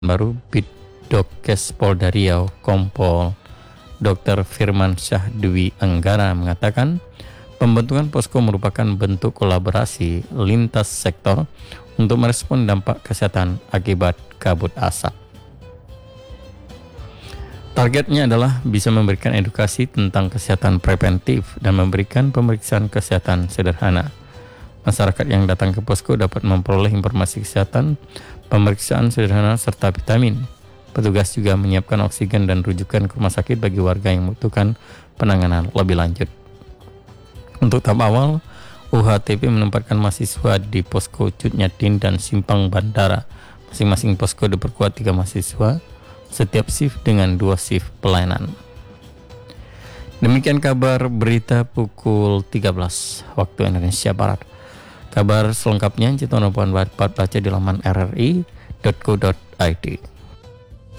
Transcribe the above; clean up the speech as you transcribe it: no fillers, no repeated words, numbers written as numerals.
baru Bitdokes Polda Riau Kompol Dr. Firman Syah Dwi Anggara mengatakan pembentukan posko merupakan bentuk kolaborasi lintas sektor untuk merespon dampak kesehatan akibat kabut asap. Targetnya adalah bisa memberikan edukasi tentang kesehatan preventif dan memberikan pemeriksaan kesehatan sederhana. Masyarakat yang datang ke posko dapat memperoleh informasi kesehatan, pemeriksaan sederhana serta vitamin. Petugas juga menyiapkan oksigen dan rujukan ke rumah sakit bagi warga yang membutuhkan penanganan lebih lanjut. Untuk tahap awal, UHTP menempatkan mahasiswa di posko Cutnyatin dan Simpang Bandara. Masing-masing posko diperkuat 3 mahasiswa, setiap shift dengan 2 shift pelayanan. Demikian kabar berita pukul 13 waktu Indonesia Barat. Kabar selengkapnya jangan lupa baca di laman rri.co.id.